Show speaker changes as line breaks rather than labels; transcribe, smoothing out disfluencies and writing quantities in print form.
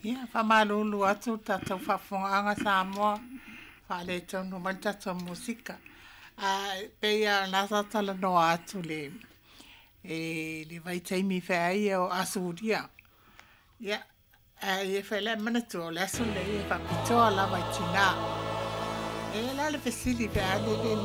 Ia, whamalulu atu tātou whafonga Samoa, whale tonu mai tātou musika. Peia nasa tala noa atu le vaitaimi whaia o Asuria. Ia, e whaile manatu o le asu le e whapitoa la vai tina. E la le pesili whaia le